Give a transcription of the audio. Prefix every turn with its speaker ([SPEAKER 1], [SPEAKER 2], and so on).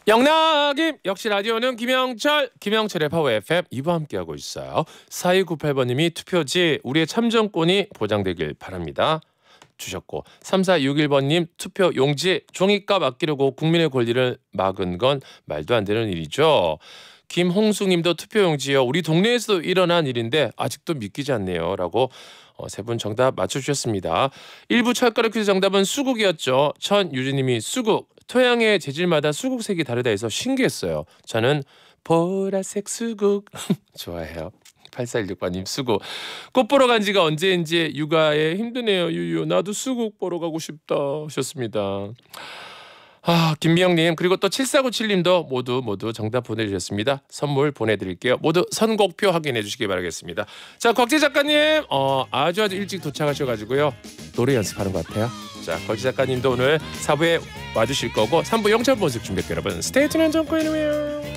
[SPEAKER 1] 영락임 역시 라디오는 김영철의 파워 FM 2부 함께하고 있어요. 4298번님이 투표지 우리의 참정권이 보장되길 바랍니다 주셨고, 3461번님 투표 용지 종이값 아끼려고 국민의 권리를 막은 건 말도 안 되는 일이죠. 김홍수님도 투표용지요. 우리 동네에서도 일어난 일인데 아직도 믿기지 않네요 라고 세 분 정답 맞춰주셨습니다. 1부 철가루 퀴즈 정답은 수국이었죠. 천유진님이 수국. 토양의 재질마다 수국색이 다르다 해서 신기했어요. 저는 보라색 수국 좋아해요. 8416번님 수국. 꽃 보러 간 지가 언제인지 육아에 힘드네요. 유유 나도 수국 보러 가고 싶다 하셨습니다. 김미영님 그리고 또 7497님도 모두 정답 보내주셨습니다. 선물 보내드릴게요. 모두 선곡표 확인해 주시기 바라겠습니다. 자, 곽재 작가님 아주 일찍 도착하셔가지고요 노래 연습하는 것 같아요. 자, 곽재 작가님도 오늘 4부에 와주실 거고 3부 영철본색 준비할게요. 여러분 스테이트는 정코인이에요.